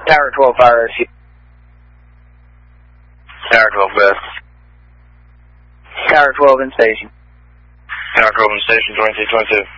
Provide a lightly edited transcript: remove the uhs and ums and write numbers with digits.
Tower 12 fire issue. Tower 12 west. Tower 12 in station. Tower 12 in station, 2222.